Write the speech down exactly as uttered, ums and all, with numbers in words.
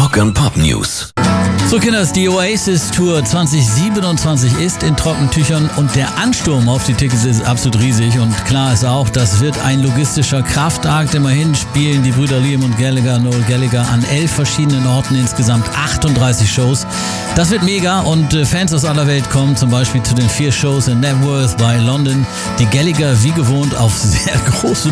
Rock and Pop News. So Kinders, die Oasis Tour zwanzig siebenundzwanzig ist in Trockentüchern und der Ansturm auf die Tickets ist absolut riesig. Und klar ist auch, das wird ein logistischer Kraftakt. Immerhin spielen die Brüder Liam und Gallagher, Noel Gallagher, an elf verschiedenen Orten, insgesamt achtunddreißig Shows. Das wird mega und Fans aus aller Welt kommen zum Beispiel zu den vier Shows in Knebworth bei London. Die Gallagher wie gewohnt auf sehr großem